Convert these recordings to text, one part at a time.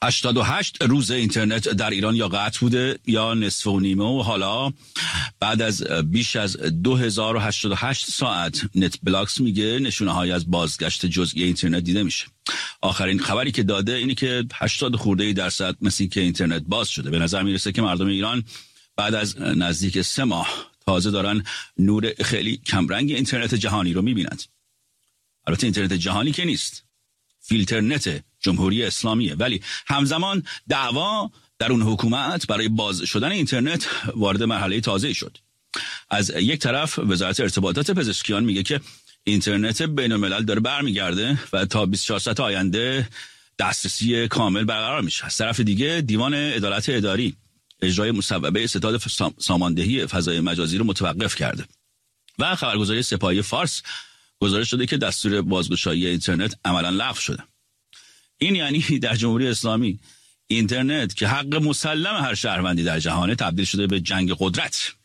88 روز اینترنت در ایران یا قطع بوده یا نصف و نیمه و حالا بعد از بیش از 2088 ساعت نت بلاکس میگه نشونه‌هایی از بازگشت جزئی اینترنت دیده میشه. آخرین خبری که داده اینی که 80 خورده درصد مثل که اینترنت باز شده. به نظر میرسه که مردم ایران بعد از نزدیک 3 ماه تازه دارن نور خیلی کمرنگ اینترنت جهانی رو میبینند. البته اینترنت جهانی که نیست، فیلترنت جمهوری اسلامیه، ولی همزمان دعوا در اون حکومت برای باز شدن اینترنت وارد مرحله تازه‌ای شد. از یک طرف وزارت ارتباطات پزشکیان میگه که اینترنت بین‌الملل داره برمیگرده و تا 24 ساعت آینده دسترسی کامل برقرار میشه. از طرف دیگه دیوان عدالت اداری اجرای مصوبه ستاد ساماندهی فضای مجازی رو متوقف کرده و خبرگزاری سپاهی فارس گزارش شده که دستور بازگشایی اینترنت عملاً لغو شده. این یعنی در جمهوری اسلامی اینترنت که حق مسلم هر شهروندی در جهان تبدیل شده به جنگ قدرت،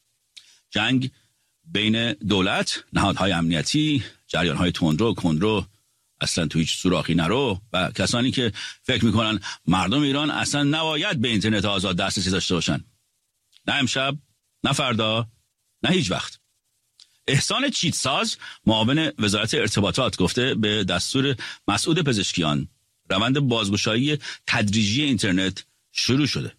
جنگ بین دولت، نهادهای امنیتی، جریانهای تندرو کندرو اصلا تو هیچ سوراخی نرو و کسانی که فکر میکنن مردم ایران اصلا نباید به اینترنت آزاد دسترسی داشته باشن. نه امشب، نه فردا، نه هیچ وقت. احسان چیتساز معاون وزارت ارتباطات گفته به دستور مسعود پزشکیان روند بازگشایی تدریجی اینترنت شروع شده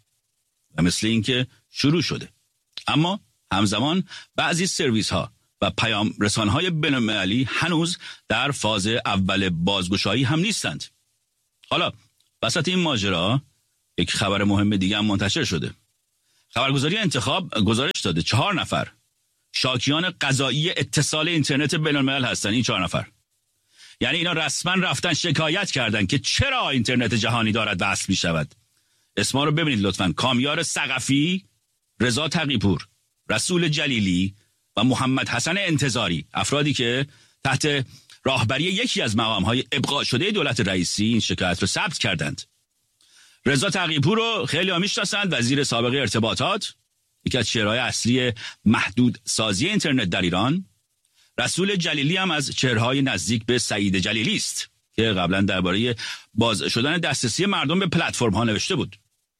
و مثل اینکه شروع شده، اما همزمان بعضی سرویس ها و پیام رسان های بین‌المللی هنوز در فاز اول بازگشایی هم نیستند. حالا وسط این ماجرا یک خبر مهم دیگه هم منتشر شده. خبرگزاری انتخاب گزارش داده 4 نفر شاکیان قضایی اتصال اینترنت بین‌الملل هستن. این 4 نفر یعنی اینا رسما رفتن شکایت کردن که چرا اینترنت جهانی دارد وصل می شود. اسما رو ببینید لطفاً: کامیار ثقفی، رضا تقی‌پور، رسول جلیلی و محمد حسن انتظاری، افرادی که تحت راهبری یکی از مقام‌های ابقاء شده دولت رئیسی این شکایت رو ثبت کردند. رضا تقی‌پور رو خیلی ها میشناسند، وزیر سابق ارتباطات، یکی از چهره‌های اصلی محدود سازی اینترنت در ایران. رسول جلیلی هم از چهره‌های نزدیک به سعید جلیلی است که قبلا درباره باز شدن دسترسی مردم به پلتفرم‌ها نوشته بود.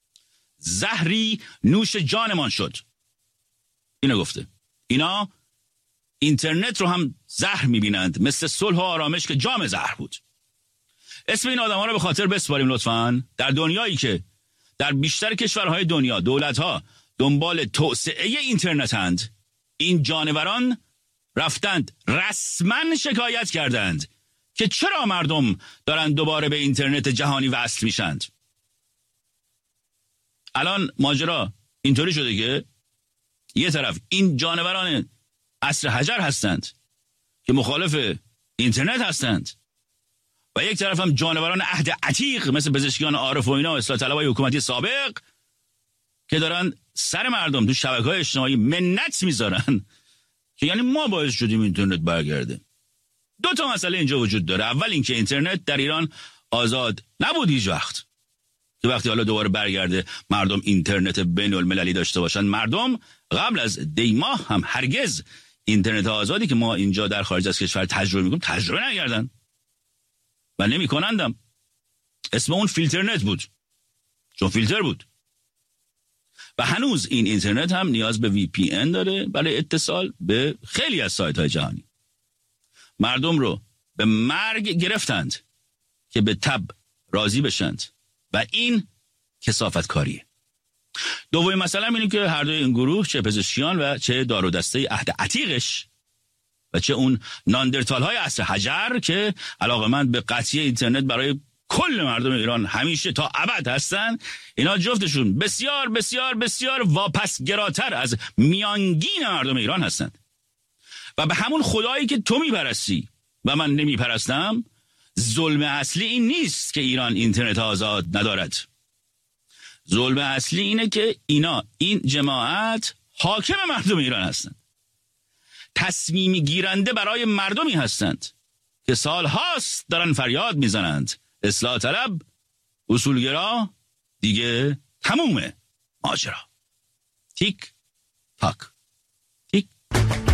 زهری نوش جانمان شد، اینو گفته. اینا اینترنت رو هم زهر می‌بینند، مثل صلح و آرامش که جام زهر بود. اسم این آدم‌ها رو به خاطر بسپاریم لطفاً. در دنیایی که در بیشتر کشورهای دنیا دولت‌ها دنبال توسعه اینترنتند، این جانوران رفتند رسما شکایت کردند که چرا مردم دارن دوباره به اینترنت جهانی وصل میشند. الان ماجرا اینطوری شده که یه طرف این جانوران عصر حجر هستند که مخالف اینترنت هستند و یک طرف هم جانوران عهد عتیق مثل پزشکیان عارف و اینا و اصلاح طلبای حکومتی سابق که دارن سر مردم تو شبکه‌های اجتماعی منت میذارن که یعنی ما باعث شدیم اینترنت برگرده. 2 تا مسئله اینجا وجود داره. اول اینکه اینترنت در ایران آزاد نبود هیچ وقت، که وقتی حالا دوباره برگرده مردم اینترنت بین‌المللی داشته باشن. مردم قبل از دیماه هم هرگز اینترنت آزادی که ما اینجا در خارج از کشور تجربه میکنیم تجربه نکردن و نمیکنندم. اسم اون فیلترنت بود، چون فیلتر بود. و هنوز این اینترنت هم نیاز به VPN داره برای اتصال به خیلی از سایت‌های جهانی. مردم رو به مرگ گرفتند که به تب راضی بشند و این کثافت کاریه. دومین مسئله اینه که هر دوی این گروه، چه پزشکیان و چه دار و دسته عهد عتیقش و چه اون ناندرتال‌های عصر حجر که علاقه‌مند به قطعی اینترنت برای کل مردم ایران همیشه تا ابد هستن، اینا جفتشون بسیار بسیار بسیار واپسگراتر از میانگین مردم ایران هستند و به همون خدایی که تو میپرستی و من نمیپرستم، ظلم اصلی این نیست که ایران اینترنت آزاد ندارد. ظلم اصلی اینه که این جماعت حاکم مردم ایران هستند، تصمیم گیرنده برای مردمی هستند که سالهاست دارن فریاد میزنند اصلاح طلب، اصولگرا، دیگه تمومه ماجرا. تیک تاک تیک